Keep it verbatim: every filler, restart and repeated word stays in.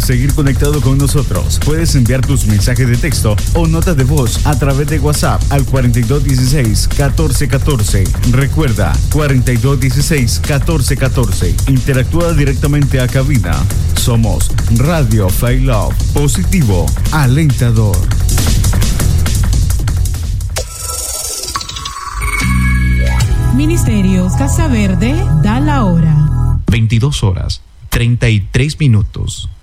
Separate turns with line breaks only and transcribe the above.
seguir conectado con nosotros, puedes enviar tus mensajes de texto o notas de voz a través de WhatsApp al cuarenta y dos dieciséis catorce catorce. Recuerda, cuarenta y dos dieciséis catorce catorce. Interactúa directamente a cabina. Somos Radio Faith Love, positivo, alentador.
Ministerios Casa Verde da la hora.
veintidós horas, treinta y tres minutos.